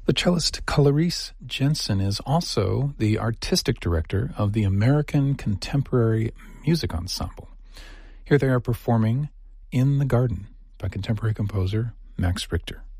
The cellist Clarice Jensen is also the artistic director of the American Contemporary Music Ensemble. Here they are performing In the Garden by contemporary composer Max Richter.